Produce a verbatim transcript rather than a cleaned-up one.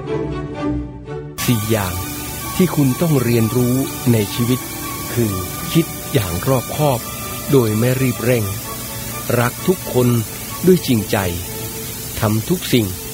สี่อย่างที่คุณต้องเรียนรู้ในชีวิตคือคิดอย่างรอบคอบโดยไม่รีบเร่งรักทุกคนด้วยจริงใจทำทุกสิ่ง